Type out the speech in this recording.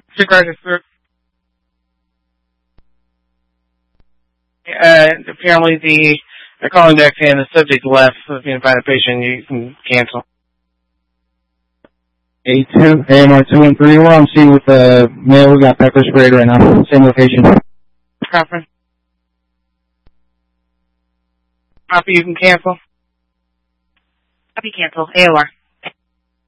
Regarding for apparently they're calling back saying the subject left, so if you invite a patient, you can cancel. A2, AMR213, we're on scene with the male who got pepper sprayed right now. Same location. Copy. Copy, you can cancel. Copy, cancel. AOR.